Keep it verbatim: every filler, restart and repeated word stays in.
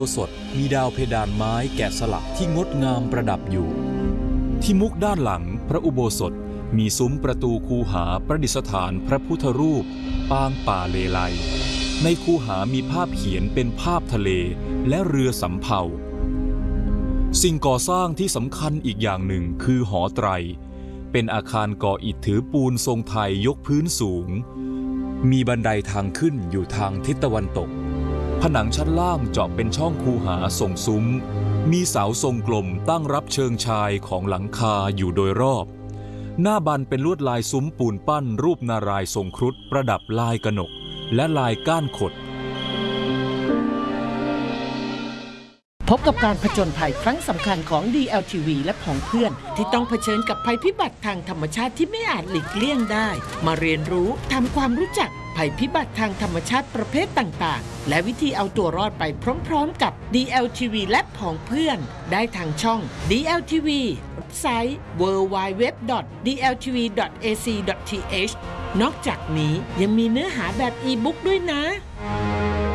อุโบสถมีดาวเพดานไม้แกะสลักที่งดงามประดับอยู่ที่มุกด้านหลังพระอุโบสถมีซุ้มประตูคูหาประดิษฐานพระพุทธรูปปางป่าเลไลในคูหามีภาพเขียนเป็นภาพทะเลและเรือสำเภาสิ่งก่อสร้างที่สำคัญอีกอย่างหนึ่งคือหอไตรเป็นอาคารก่ออิฐถือปูนทรงไทยยกพื้นสูงมีบันไดทางขึ้นอยู่ทางทิศตะวันตกผนังชั้นล่างเจาะเป็นช่องคูหาทรงซุ้มมีเสาทรงกลมตั้งรับเชิงชายของหลังคาอยู่โดยรอบหน้าบันเป็นลวดลายซุ้มปูนปั้นรูปนารายณ์ทรงครุฑประดับลายกนกและลายก้านขดพบกับการผจญภัยครั้งสำคัญของ ดี แอล ที วี และผองเพื่อนที่ต้องเผชิญกับภัยพิบัติทางธรรมชาติที่ไม่อาจหลีกเลี่ยงได้มาเรียนรู้ทำความรู้จักภัยพิบัติทางธรรมชาติประเภทต่างๆและวิธีเอาตัวรอดไปพร้อมๆกับ ดี แอล ที วี และผองเพื่อนได้ทางช่อง ดี แอล ที วี เว็บไซต์ ดับเบิลยู ดับเบิลยู ดับเบิลยู ดอท ดี แอล ที วี ดอท เอ ซี ดอท ที เอช นอกจากนี้ยังมีเนื้อหาแบบอีบุ๊กด้วยนะ